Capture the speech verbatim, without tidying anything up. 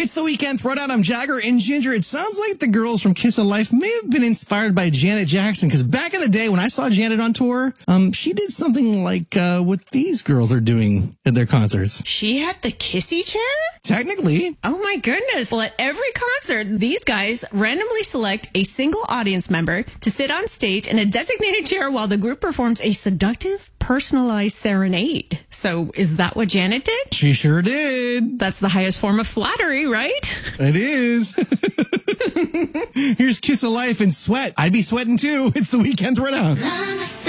It's the Weekend Throwdown. I'm Jagger and Ginger. It sounds like the girls from Kiss of Life may have been inspired by Janet Jackson, because back in the day when I saw Janet on tour, um, she did something like uh, what these girls are doing at their concerts. She had the kissy chair? Technically. Oh my goodness. Well, at every concert, these guys randomly select a single audience member to sit on stage in a designated chair while the group performs a seductive, personalized serenade. So is that what Janet did? She sure did. That's the highest form of flattery, right? It is. Here's Kiss of Life and Sweat. I'd be sweating too. It's the Weekend Throwdown.